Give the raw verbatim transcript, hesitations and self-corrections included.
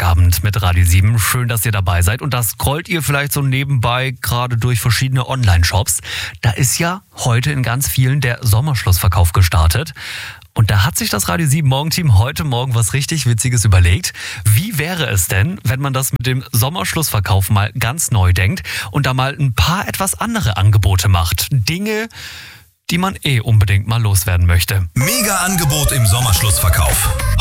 Dienstagabend mit Radio sieben. Schön, dass ihr dabei seid. Und da scrollt ihr vielleicht so nebenbei gerade durch verschiedene Online-Shops. Da ist ja heute in ganz vielen der Sommerschlussverkauf gestartet. Und da hat sich das Radio sieben Morgenteam heute Morgen was richtig Witziges überlegt. Wie wäre es denn, wenn man das mit dem Sommerschlussverkauf mal ganz neu denkt und da mal ein paar etwas andere Angebote macht? Dinge, die man eh unbedingt mal loswerden möchte. Mega Angebot im Sommerschlussverkauf.